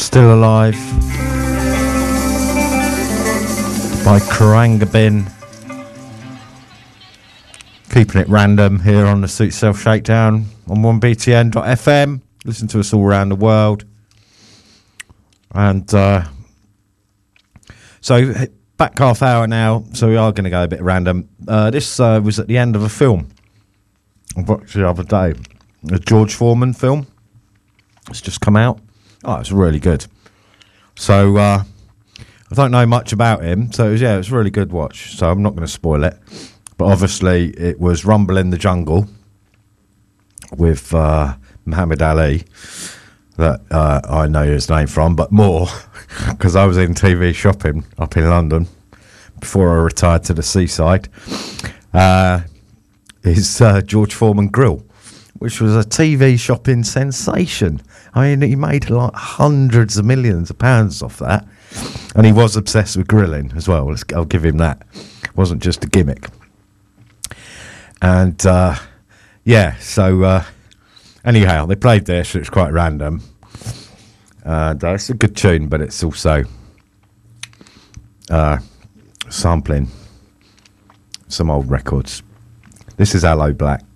Still Alive by Karangabin. Keeping it random here on the Suit Self Shakedown on 1btn.fm. Listen to us all around the world. And so back half hour now, so we are going to go a bit random. This was at the end of a film I watched the other day, a George Foreman film. It's just come out. Oh, it's really good. So I don't know much about him, so it was a really good watch. So I'm not going to spoil it, but obviously it was Rumble in the Jungle with Muhammad Ali that I know his name from, but more because I was in TV shopping up in London before I retired to the seaside. Is George Foreman Grill, which was a TV shopping sensation. I mean, he made like hundreds of millions of pounds off that. And he was obsessed with grilling as well. I'll give him that. It wasn't just a gimmick. And, so anyhow, they played this. So it's quite random. And it's a good tune, but it's also sampling some old records. This is Aloe Black.